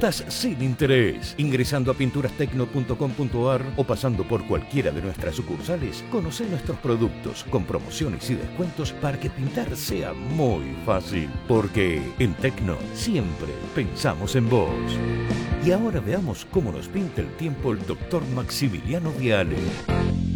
Cuotas sin interés. Ingresando a pinturastecno.com.ar o pasando por cualquiera de nuestras sucursales, conocé nuestros productos con promociones y descuentos para que pintar sea muy fácil. Porque en Tecno siempre pensamos en vos. Y ahora veamos cómo nos pinta el tiempo el doctor Maximiliano Viale.